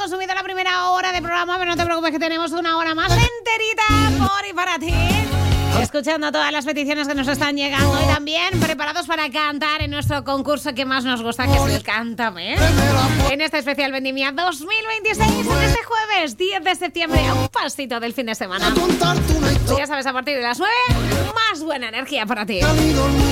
consumido la primera hora de programa, pero no te preocupes que tenemos una hora más enterita por y para ti. Escuchando todas las peticiones que nos están llegando y también preparados para cantar en nuestro concurso que más nos gusta, que es el Cántame. En este especial Vendimia 2026, en este jueves 10 de septiembre, a un pasito del fin de semana. Ya sabes, a partir de las 9, más buena energía para ti.